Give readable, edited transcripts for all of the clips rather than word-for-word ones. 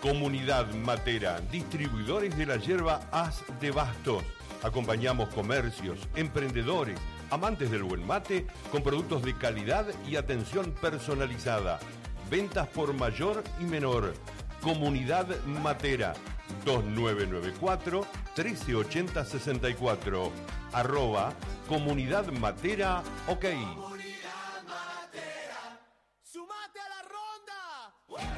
Comunidad Matera, distribuidores de la yerba As de Bastos. Acompañamos comercios, emprendedores, amantes del buen mate con productos de calidad y atención personalizada. Ventas por mayor y menor. Comunidad Matera, 2994-1380-64. @Comunidad Matera, OK. Comunidad Matera, ¡sumate a la ronda!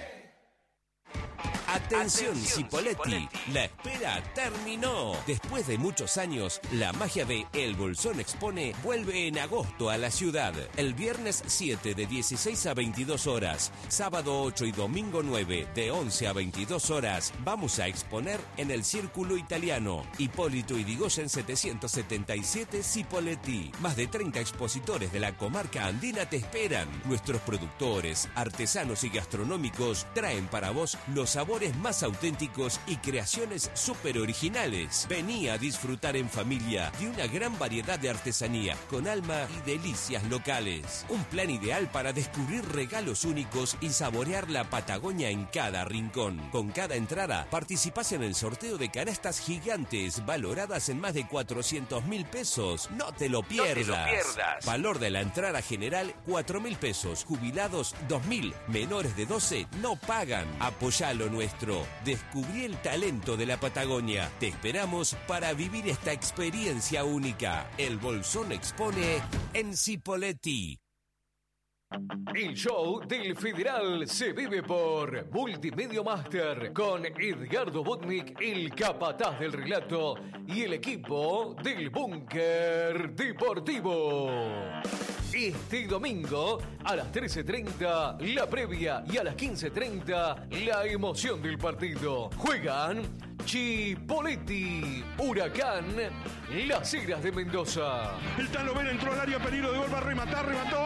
Atención Cipolletti, la espera terminó. Después de muchos años, la magia de El Bolsón Expone vuelve en agosto a la ciudad. El viernes 7 de 16 a 22 horas, sábado 8 y domingo 9 de 11 a 22 horas, vamos a exponer en el Círculo Italiano. Hipólito Yrigoyen 777 Cipolletti. Más de 30 expositores de la comarca andina te esperan. Nuestros productores, artesanos y gastronómicos traen para vos los sabores más auténticos y creaciones súper originales. Vení a disfrutar en familia de una gran variedad de artesanía con alma y delicias locales. Un plan ideal para descubrir regalos únicos y saborear la Patagonia en cada rincón. Con cada entrada participás en el sorteo de canastas gigantes valoradas en más de 400.000 pesos. No te lo pierdas. Valor de la entrada general 4.000 pesos. Jubilados 2.000. Menores de 12 no pagan. Apoyá lo nuestro. Descubrí el talento de la Patagonia. Te esperamos para vivir esta experiencia única. El Bolsón Expone en Cipolletti. El show del Federal se vive por Multimedia Master con Edgardo Botnik, el capataz del relato y el equipo del Búnker Deportivo. Este domingo a las 13:30 la previa y a las 15:30 la emoción del partido. Juegan Cipolletti, Huracán, Las Heras de Mendoza. El Tano Vera entró al área, peligro de gol, va a rematar, remató.